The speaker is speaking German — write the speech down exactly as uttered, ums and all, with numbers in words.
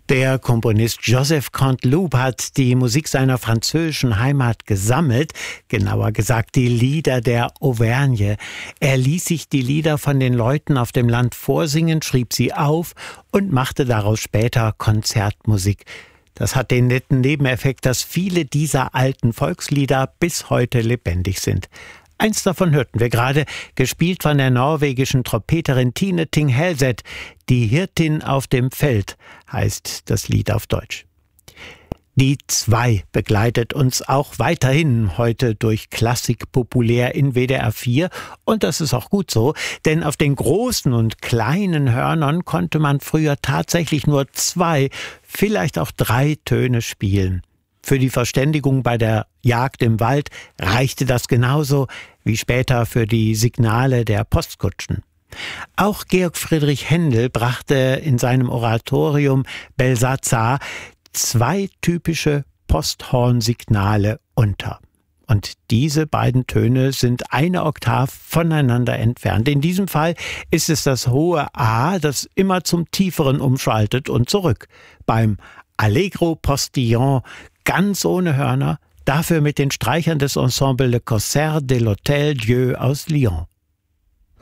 Der Komponist Joseph Canteloup hat die Musik seiner französischen Heimat gesammelt, genauer gesagt die Lieder der Auvergne. Er ließ sich die Lieder von den Leuten auf dem Land vorsingen, schrieb sie auf und machte daraus später Konzertmusik. Das hat den netten Nebeneffekt, dass viele dieser alten Volkslieder bis heute lebendig sind. Eins davon hörten wir gerade, gespielt von der norwegischen Trompeterin Tine Ting Helseth. Die Hirtin auf dem Feld heißt das Lied auf Deutsch. Die zwei begleitet uns auch weiterhin heute durch Klassik populär in W D R vier. Und das ist auch gut so, denn auf den großen und kleinen Hörnern konnte man früher tatsächlich nur zwei, vielleicht auch drei Töne spielen. Für die Verständigung bei der Jagd im Wald reichte das genauso wie später für die Signale der Postkutschen. Auch Georg Friedrich Händel brachte in seinem Oratorium Belsazar zwei typische Posthornsignale unter. Und diese beiden Töne sind eine Oktav voneinander entfernt. In diesem Fall ist es das hohe A, das immer zum tieferen umschaltet und zurück. Beim Allegro Postillon ganz ohne Hörner, dafür mit den Streichern des Ensemble Le Concert de l'Hôtel Dieu aus Lyon.